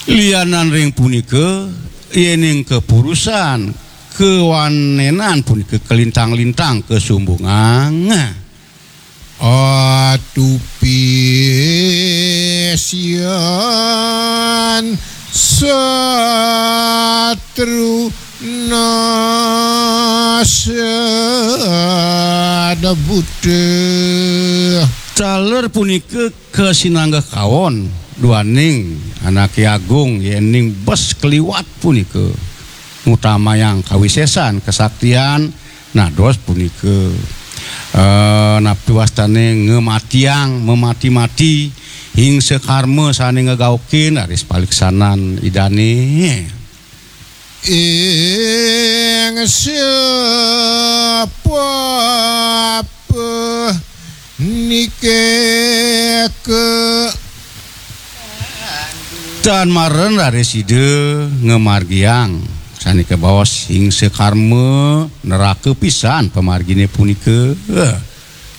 lianan ring punika yening kepurusan kewanenan punika kelintang-lintang kesumbungan atupisian satru nasada buddha caler punika kesinangga kawon duaning anak Ki Agung yening bes keliwat punika utama yang kawisesan kesaktian nados punika nafsu wastane ngematiang memati-mati hing sekarma sane ngegaukin aris paliksanan idane ing siapa nike ke dan maren aris ide ngemargiang sani ke bawas hing sekarma neraka pisan pemargine punika